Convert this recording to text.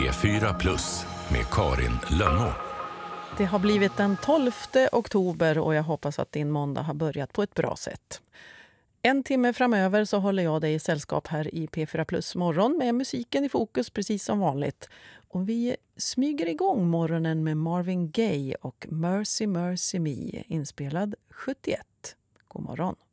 P4 Plus med Karin Lönnå. Det har blivit den 12 oktober och jag hoppas att din måndag har börjat på ett bra sätt. En timme framöver så håller jag dig i sällskap här i P4 Plus morgon med musiken i fokus precis som vanligt. Och vi smyger igång morgonen med Marvin Gaye och Mercy Mercy Me inspelad 71. God morgon.